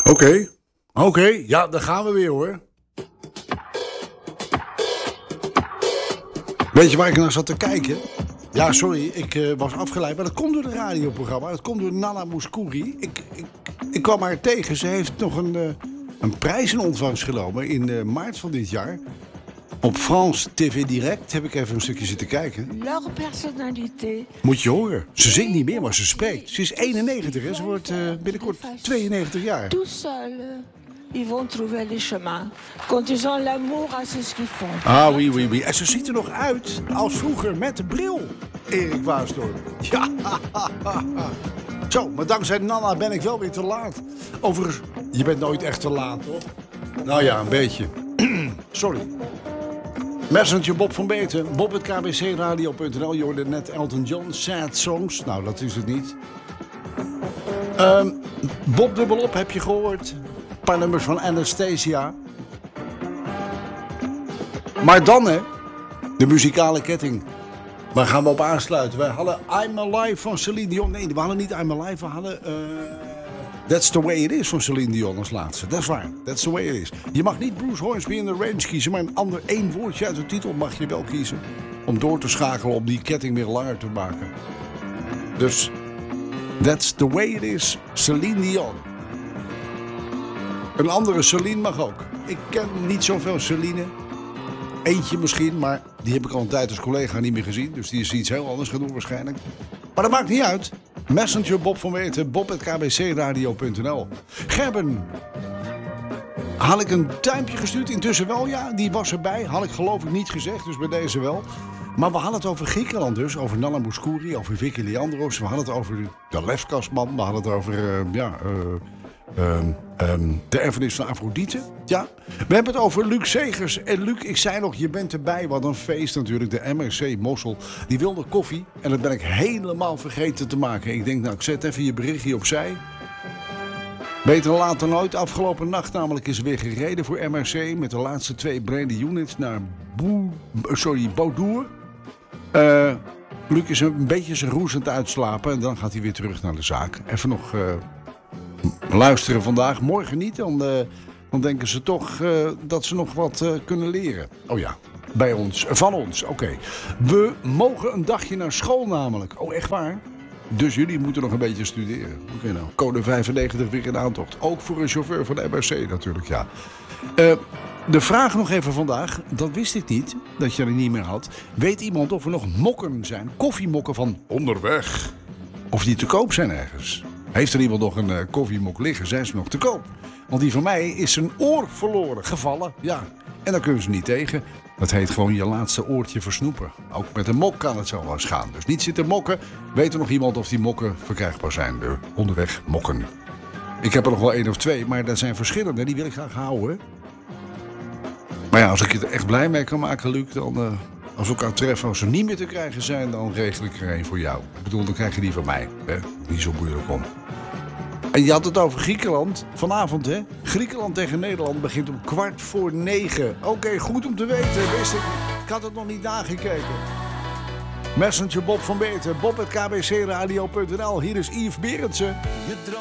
Oké, ja, daar gaan we weer hoor. Weet je waar ik naar zat te kijken? Ja, sorry, ik was afgeleid, maar dat komt door het radioprogramma. Dat komt door Nana Mouskouri. Ik kwam haar tegen. Ze heeft nog een prijs in ontvangst genomen in maart van dit jaar. Op France TV Direct heb ik even een stukje zitten kijken. Leur personnalité. Moet je horen. Ze zingt niet meer, maar ze spreekt. Ze is 91 en ze wordt binnenkort 92 jaar. Tout seuls, ils vont trouver les chemins. Quand ils ont l'amour, c'est ce qu'ils font. Ah, oui. En ze ziet er nog uit als vroeger met de bril. Erik Waasdorp. Ja, Zo, maar dankzij Nana ben ik wel weer te laat. Overigens, je bent nooit echt te laat, toch? Nou ja, een beetje. Sorry. Messenger Bob van Beeten. Bob@kbcradio.nl. Je hoorde net Elton John, Sad Songs. Nou, dat is het niet. Bob dubbelop heb je gehoord. Een paar nummers van Anastasia. Maar dan, hè. De muzikale ketting. Waar gaan we op aansluiten? Wij hadden I'm Alive van Celine Dion. Nee, we hadden niet I'm Alive. We hadden That's the Way It Is van Celine Dion als laatste. Dat is waar. That's the Way It Is. Je mag niet Bruce Hornsby in de range kiezen. Maar een ander één woordje uit de titel mag je wel kiezen. Om door te schakelen om die ketting weer langer te maken. Dus That's the Way It Is, Celine Dion. Een andere Celine mag ook. Ik ken niet zoveel Celine. Eentje misschien, maar die heb ik al een tijd als collega niet meer gezien. Dus die is iets heel anders gaan doen waarschijnlijk. Maar dat maakt niet uit. Messenger Bob van Weten, bob@kbcradio.nl. Gerben. Had ik een duimpje gestuurd? Intussen wel, ja. Die was erbij. Had ik geloof ik niet gezegd, dus bij deze wel. Maar we hadden het over Griekenland dus. Over Nana Mouskouri, over Vicky Leandros. We hadden het over de Lefkasman. We hadden het over, de erfenis van Afrodite. Ja. We hebben het over Luc Segers. En Luc, ik zei nog, je bent erbij. Wat een feest natuurlijk. De MRC Mossel. Die wilde koffie. En dat ben ik helemaal vergeten te maken. Ik denk, nou, ik zet even je berichtje opzij. Beter laat dan nooit. Afgelopen nacht namelijk is er weer gereden voor MRC. Met de laatste 2 brandy units naar Boudour. Luc is een beetje zijn roezend uitslapen. En dan gaat hij weer terug naar de zaak. Even nog luisteren vandaag. Morgen niet. Dan denken ze toch dat ze nog wat kunnen leren. Oh ja, bij ons. Van ons. Oké. We mogen een dagje naar school namelijk. Oh, echt waar? Dus jullie moeten nog een beetje studeren. Oké, nou. Code 95 weer in aantocht. Ook voor een chauffeur van de MRC natuurlijk, ja. De vraag nog even vandaag. Dat wist ik niet, dat je er niet meer had. Weet iemand of er nog mokken zijn? Koffiemokken van onderweg. Of die te koop zijn ergens? Heeft er iemand nog een koffiemok liggen? Zijn ze nog te koop? Want die van mij is zijn oor verloren. Gevallen, ja. En daar kunnen ze niet tegen. Dat heet gewoon je laatste oortje versnoepen. Ook met een mok kan het zo wel eens gaan. Dus niet zitten mokken. Weet er nog iemand of die mokken verkrijgbaar zijn? De onderweg mokken. Ik heb er nog wel 1 of 2, maar dat zijn verschillende. Die wil ik graag houden. Maar ja, als ik je er echt blij mee kan maken, Luc, dan als we elkaar treffen, als ze niet meer te krijgen zijn, dan regel ik er 1 voor jou. Ik bedoel, dan krijg je die van mij. Hè? Niet zo moeilijk om. En je had het over Griekenland. Vanavond, hè? Griekenland tegen Nederland begint om 9:15. Oké, goed om te weten. Wist ik had het nog niet nagekeken. Messenger Bob van Beeten. Bob@kbcradio.nl. Hier is Yves Berendsen.